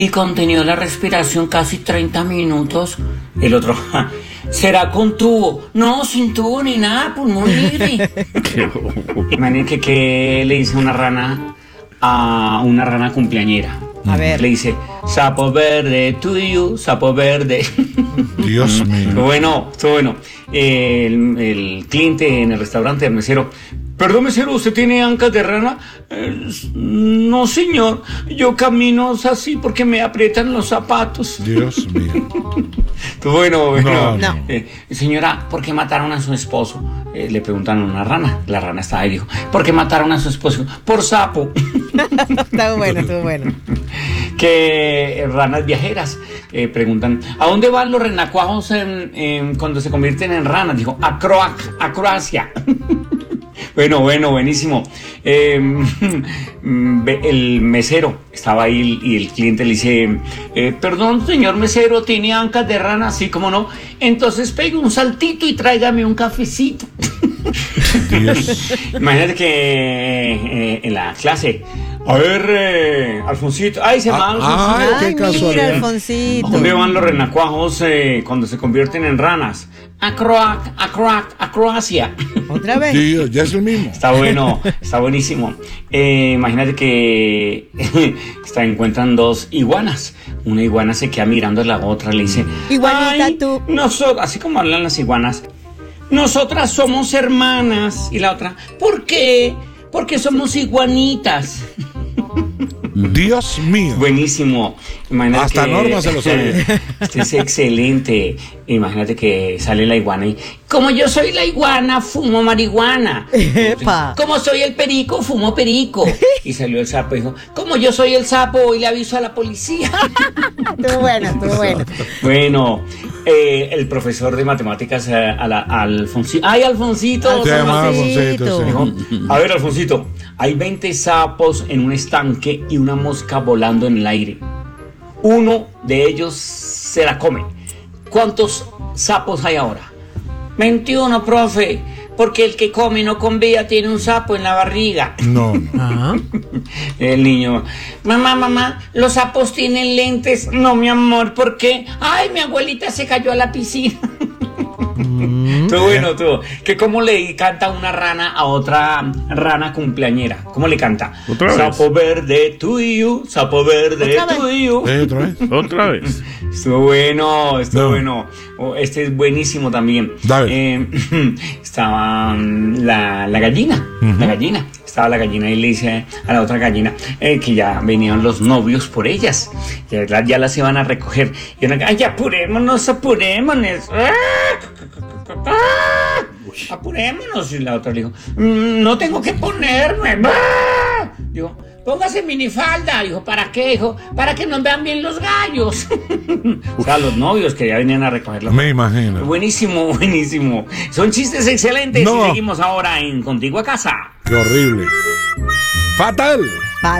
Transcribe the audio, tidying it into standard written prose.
y contenió la respiración casi 30 minutos. El otro, ¿será con tubo? No, sin tubo ni nada, pulmón libre. Imagínate que le dice una rana a una rana cumpleañera. A ver. Le dice, sapo verde, to you, sapo verde. Dios mío. Bueno, estuvo bueno. El cliente en el restaurante, el mesero. Perdón, mesero, ¿usted tiene ancas de rana? No, señor. Yo camino así porque me aprietan los zapatos. Dios mío. Bueno. No. Señora, ¿por qué mataron a su esposo? Le preguntan a una rana. La rana estaba ahí y dijo, ¿por qué mataron a su esposo? Por sapo. Estuvo bueno. Que ranas viajeras preguntan, ¿a dónde van los renacuajos cuando se convierten en ranas? Dijo, a Croacia. Bueno, buenísimo. El mesero estaba ahí y el cliente le dice, perdón, señor mesero, ¿tiene ancas de rana? Sí, ¿cómo no? Entonces pegue un saltito y tráigame un cafecito. Dios. Imagínate que en la clase, a ver, Alfonsito, ay, se llama Alfonsito. Ay, qué Mira, casualidad. Alfonsito. ¿A dónde van los renacuajos cuando se convierten en ranas? A Croacia. ¿Otra vez? Dios, ya es el mismo. Está bueno, está buenísimo. Imagínate que encuentran dos iguanas. Una iguana se queda mirando a la otra, le dice, Iguanita, "Ay, tú". así como hablan las iguanas, nosotras somos hermanas. Y la otra, ¿por qué? Porque somos iguanitas. Dios mío. Buenísimo. Imagínate Hasta Norma se lo sabe. Este es excelente. Imagínate que sale la iguana y, como yo soy la iguana, fumo marihuana. Epa. Como soy el perico, fumo perico. Y salió el sapo y dijo, como yo soy el sapo, hoy le aviso a la policía. Estuvo bueno. Bueno, el profesor de matemáticas Alfonsito. ¡Ay, Alfonsito! Se llama Alfonsito. Alfonsito, sí. Dijo, a ver, Alfonsito, hay 20 sapos en un estanque y una mosca volando en el aire. Uno de ellos se la come. ¿Cuántos sapos hay ahora? 21, profe, porque el que come no con vida tiene un sapo en la barriga. No. Ah. El niño, mamá, los sapos tienen lentes. No, mi amor, ¿por qué? Ay, mi abuelita se cayó a la piscina. Todo bueno, todo. Que cómo le canta una rana a otra rana cumpleañera. ¿Cómo le canta? ¿Otra vez? Sapo verde tuyo, sapo verde ¿Otra vez? tuyo. ¿Otra vez? Otra vez. Estuvo bueno. No. Bueno. Oh, este es buenísimo también. Dale. Estaba la gallina. La gallina. Estaba la gallina y le dice a la otra gallina que ya venían los novios por ellas. Ya las iban a recoger. Y una ay, apurémonos. Apurémonos. Y la otra le dijo, no tengo que ponerme. Dijo, póngase minifalda. Dijo, ¿para qué? Dijo, para que nos vean bien los gallos. O sea, los novios que ya venían a recogerla. Me imagino. Buenísimo. Son chistes excelentes. No. Y seguimos ahora en Contigo a Casa. Qué horrible. Fatal.